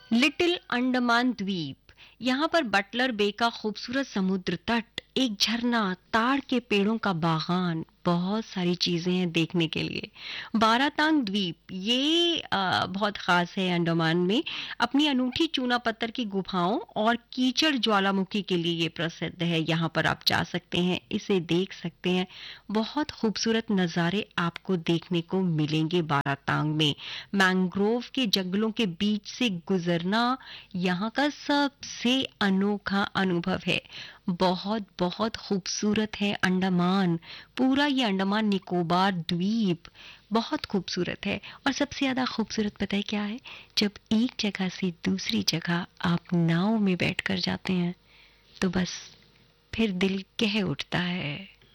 Little Andaman द्वीप। यहाँ पर बटलर बे का खूबसूरत समुद्र तट, एक झरना, ताड़ के पेड़ों का बागान, बहुत सारी चीजें हैं देखने के लिए। बारातांग द्वीप ये बहुत खास है अंडमान में। अपनी अनूठी चूना पत्थर की गुफाओं और कीचड़ ज्वालामुखी के लिए ये प्रसिद्ध है। यहाँ पर आप जा सकते हैं, इसे देख सकते हैं। बहुत खूबसूरत नज़ारे आपको देखने को मिलेंगे बारातांग में। मैंग्रोव के जंगलों के बीच से गुजरना यहाँ का सबसे अनोखा अनुभव है। बहुत बहुत खूबसूरत है अंडमान। पूरा ये अंडमान निकोबार द्वीप बहुत खूबसूरत है। और सबसे ज्यादा खूबसूरत पता है क्या है? जब एक जगह से दूसरी जगह आप नाव में बैठकर जाते हैं तो बस फिर दिल कह उठता है,